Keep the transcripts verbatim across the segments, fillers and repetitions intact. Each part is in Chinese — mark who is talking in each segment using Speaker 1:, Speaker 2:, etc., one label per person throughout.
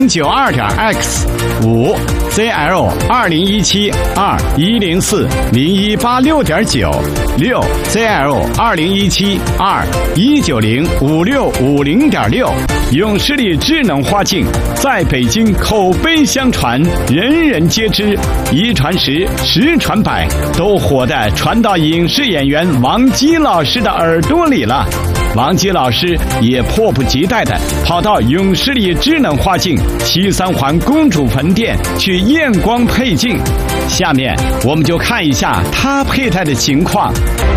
Speaker 1: 九二点 X 五 Z L 二零一七二一零四零一八六点九六 Z L 二零一七二一九零五六五零点六。永视力智能花镜在北京口碑相传，人人皆知，一传十，十传百，都火的传到影视演员王姬老师的耳朵里了。王姬老师也迫不及待地跑到永视力智能花镜西三环公主坟店去验光配镜。下面我们就看一下他佩戴的情况。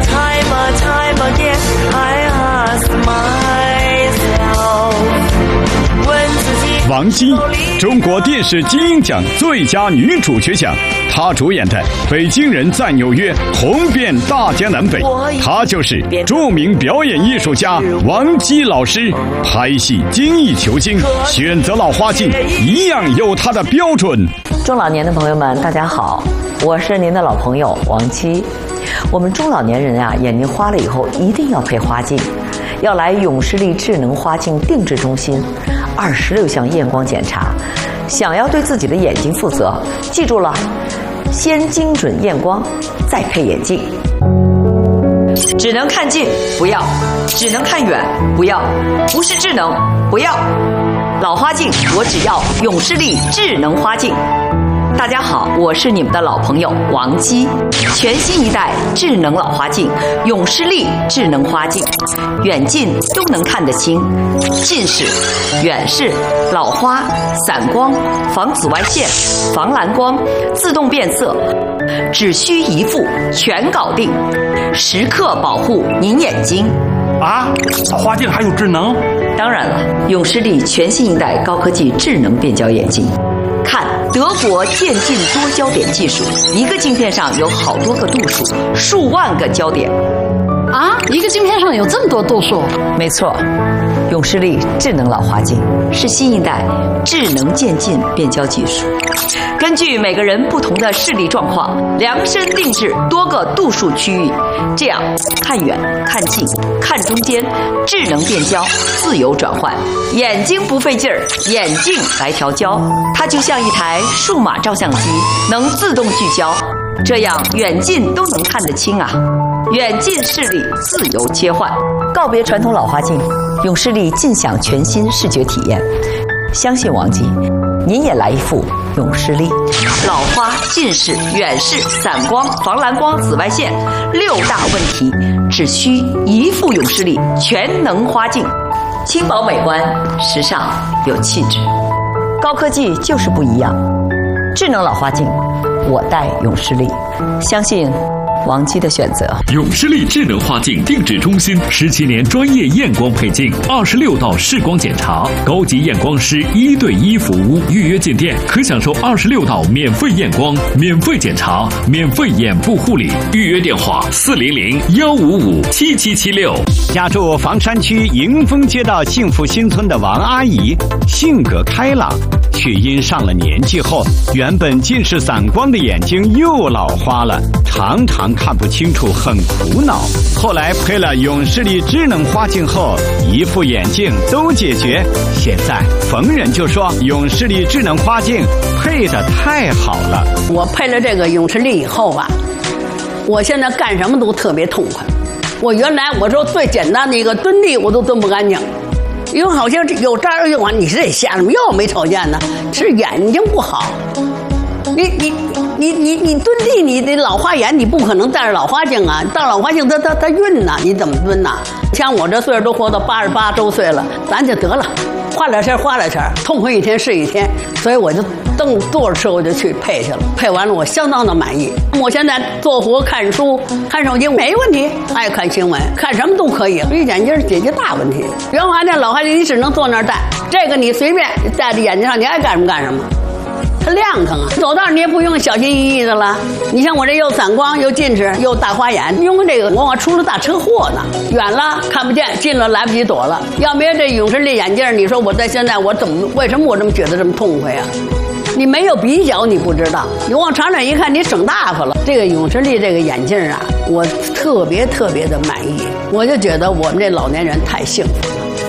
Speaker 1: 王姬，中国电视金鹰奖最佳女主角奖，她主演的《北京人在纽约》红遍大江南北。她就是著名表演艺术家王姬老师。拍戏精益求精，选择老花镜一样有她的标准。
Speaker 2: 中老年的朋友们，大家好，我是您的老朋友王姬。我们中老年人啊，眼睛花了以后一定要配花镜，要来永视力智能花镜定制中心。二十六项验光检查，想要对自己的眼睛负责，记住了，先精准验光，再配眼镜。只能看近不要，只能看远不要，不是智能不要。老花镜我只要永视力智能花镜。大家好，我是你们的老朋友王姬。全新一代智能老花镜永视力智能花镜，远近都能看得清，近视、远视、老花、散光、防紫外线、防蓝光、自动变色，只需一副全搞定，时刻保护您眼睛。
Speaker 3: 啊，老花镜还有智能？
Speaker 2: 当然了，永视力全新一代高科技智能变焦眼镜。看德国渐进多焦点技术，一个镜片上有好多个度数，数万个焦点。
Speaker 4: 啊，一个镜片上有这么多度数？
Speaker 2: 没错，永视力智能老花镜是新一代智能渐进变焦技术，根据每个人不同的视力状况，量身定制多个度数区域，这样看远、看近、看中间，智能变焦，自由转换，眼睛不费劲儿，眼镜来调焦，它就像一台数码照相机，能自动聚焦，这样远近都能看得清啊。远近视力自由切换，告别传统老花镜，永视力尽享全新视觉体验。相信王姬，您也来一副永视力。老花、近视、远视、散光、防蓝光、紫外线六大问题，只需一副永视力全能花镜，轻薄美观，时尚有气质。高科技就是不一样，智能老花镜，我戴永视力，相信王姬的选择。
Speaker 5: 永视力智能花镜定制中心，十七年专业验光配镜，二十六道视光检查，高级验光师一对一服务。预约进店可享受二十六道免费验光、免费检查、免费眼部护理。预约电话：四零零幺五五七七七六。
Speaker 1: 家住房山区迎丰街道幸福新村的王阿姨，性格开朗，却因上了年纪后，原本近视散光的眼睛又老花了，常常看不清楚，很苦恼。后来配了永视力智能花镜后，一副眼镜都解决。现在逢人就说永视力智能花镜配得太好了。
Speaker 4: 我配了这个永视力以后吧，我现在干什么都特别痛快。我原来我说最简单的一个蹲地我都蹲不干净，因为好像有这儿用完，你是得瞎什么药没瞅见呢？是眼睛不好。你你你你你蹲地，你的老花眼，你不可能戴着老花镜啊！戴老花镜它它它晕呐，你怎么蹲呐？像我这岁数都活到八十八周岁了，咱就得了，花两钱花两钱，痛快一天是一天。所以我就蹬多少车我就去配去了，配完了我相当的满意。我现在做活、看书、看手机没问题，爱看新闻，看什么都可以。所以眼镜解决大问题。原来那老花镜你只能坐那儿戴，这个你随便戴在眼睛上，你爱干什么干什么。它亮堂啊！走道你也不用小心翼翼的了。你像我这又散光又近视又大花眼，用这个往往出了大车祸呢。远了看不见，近了来不及躲了。要没有这永视力眼镜，你说我在现在我怎么为什么我这么觉得这么痛快啊？你没有比较你不知道，你往长远一看你省大发了。这个永视力这个眼镜啊，我特别特别的满意。我就觉得我们这老年人太幸福了。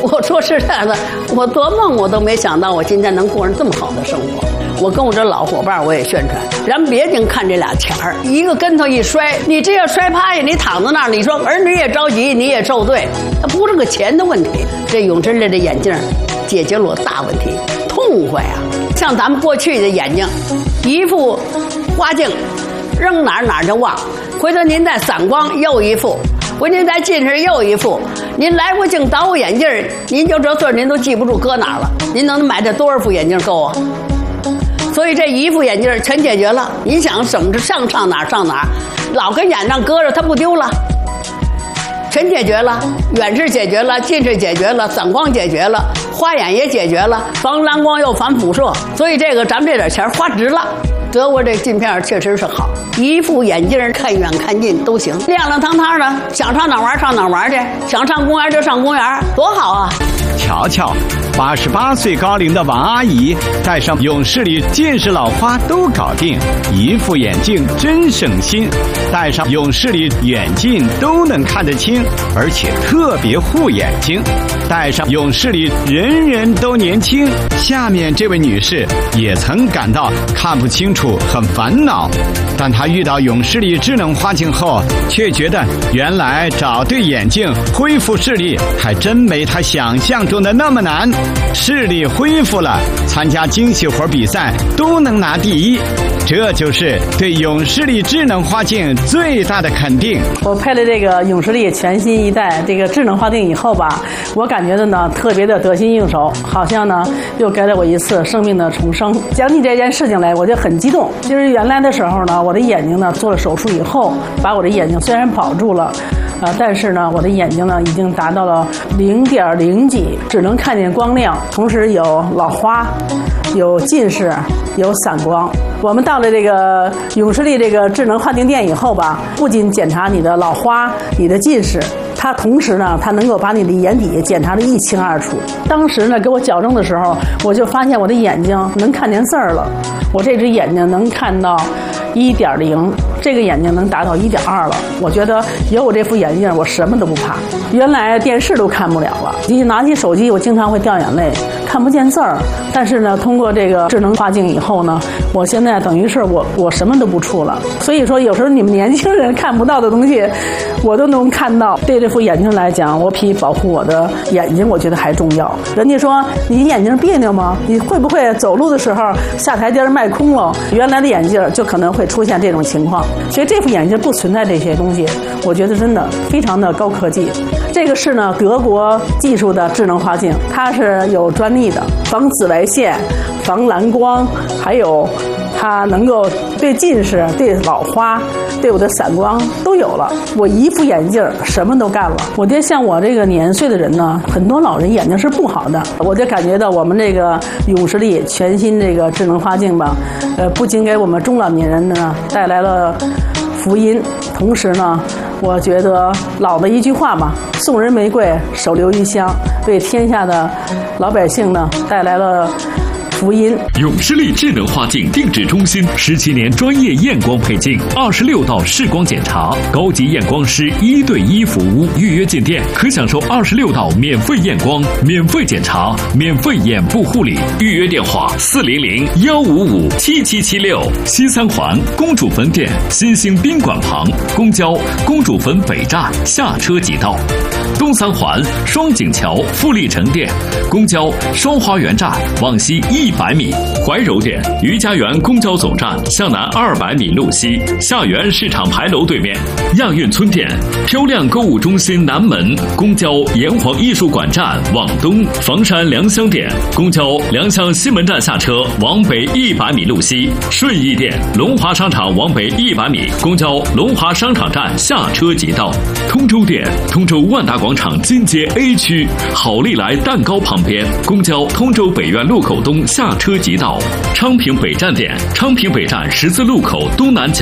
Speaker 4: 我说实在的，我做梦我都没想到我今天能过上这么好的生活。我跟我这老伙伴我也宣传，咱别净看这俩钱儿，一个跟头一摔，你这要摔趴下，你躺在那儿，你说儿女也着急，你也受罪，它不是个钱的问题。这永春这这眼镜解决了我大问题，痛快啊！像咱们过去的眼睛，一副花镜，扔哪儿哪儿就忘，回头您再散光又一副。回您再近视又一副，您来不净倒眼镜，您就这岁您都记不住搁哪儿了。您能买这多少副眼镜够啊？所以这一副眼镜全解决了。您想怎么着上上哪儿上哪儿，老跟眼上搁着它不丢了，全解决了。远视解决了，近视解决了，散光解决了，花眼也解决了，防蓝光又防辐射。所以这个咱们这点钱花值了。德国这镜片确实是好，一副眼镜看远看近都行，亮亮堂堂的，想上哪玩上哪玩去，想上公园就上公园，多好啊！
Speaker 1: 瞧瞧，八十八岁高龄的王阿姨戴上永视里近视老花都搞定，一副眼镜真省心，戴上永视里远近都能看得清，而且特别护眼睛。戴上永视里人人都年轻。下面这位女士也曾感到看不清楚很烦恼，但她遇到永视里智能花镜后，却觉得原来找对眼镜恢复视力还真没她想象中的那么难。视力恢复了，参加精细活比赛都能拿第一，这就是对永视力智能花镜最大的肯定。
Speaker 6: 我配了这个永视力全新一代这个智能花镜以后吧，我感觉的呢特别的得心应手，好像呢又给了我一次生命的重生。讲起这件事情来，我就很激动。就是原来的时候呢，我的眼睛呢做了手术以后，把我的眼睛虽然保住了。呃，但是呢，我的眼睛呢已经达到了零点零几，只能看见光亮，同时有老花，有近视，有散光。我们到了这个永视力这个智能花镜店以后吧，不仅检查你的老花、你的近视，它同时呢，它能够把你的眼底检查得一清二楚。当时呢，给我矫正的时候，我就发现我的眼睛能看见字儿了，我这只眼睛能看到一点零，这个眼睛能达到一点二了。我觉得有我这副眼镜，我什么都不怕。原来电视都看不了了，一拿起手机，我经常会掉眼泪，看不见字儿。但是呢，通过这个智能花镜以后呢，我现在等于是我我什么都不触了。所以说，有时候你们年轻人看不到的东西，我都能看到。对这副眼镜来讲，我比保护我的眼睛，我觉得还重要。人家说你眼睛别扭吗？你会不会走路的时候下台阶迈空了？原来的眼镜就可能会出现这种情况。其实这副眼镜不存在这些东西，我觉得真的非常的高科技。这个是呢德国技术的智能花镜，它是有专利的，防紫外线、防蓝光，还有它能够对近视、对老花、对我的散光都有了。我一副眼镜什么都干了。我觉得像我这个年岁的人呢，很多老人眼睛是不好的，我就感觉到我们这个永视力全新这个智能花镜吧，呃，不仅给我们中老年人呢带来了福音，同时呢，我觉得老的一句话嘛，送人玫瑰，手留余香，为天下的老百姓呢带来了福音。
Speaker 5: 永视力智能花镜定制中心十七年专业验光配镜，二十六道视光检查，高级验光师一对一服务。预约进店可享受二十六道免费验光、免费检查、免费眼部护理。预约电话：四零零幺五五七七七六。西三环公主坟店新兴宾馆旁，公交公主坟北站下车即到。东三环双井桥富力城店，公交双花园站往西一百米。怀柔店余家园公交总站向南二百米路西，下园市场牌楼对面。亚运村店漂亮购物中心南门，公交炎黄艺术馆站往东。房山良乡店公交良乡西门站下车往北一百米路西。顺义店龙华商场往北一百米，公交龙华商场站下车即到。通州店通州万达广场金街 A 区好利来蛋糕旁边，公交通州北苑路口东下车即到。昌平北站店昌平北站十字路口东南角。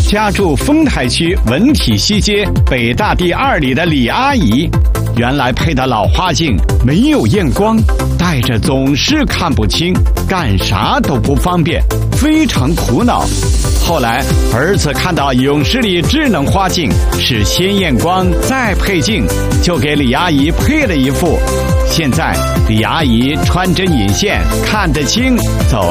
Speaker 1: 家住丰台区文体西街北大第二里的李阿姨，原来配的老花镜没有验光，戴着总是看不清，干啥都不方便，非常苦恼。后来儿子看到永视力智能花镜是先验光再配镜，就给李阿姨配了一副。现在李阿姨穿针引线，看得清，走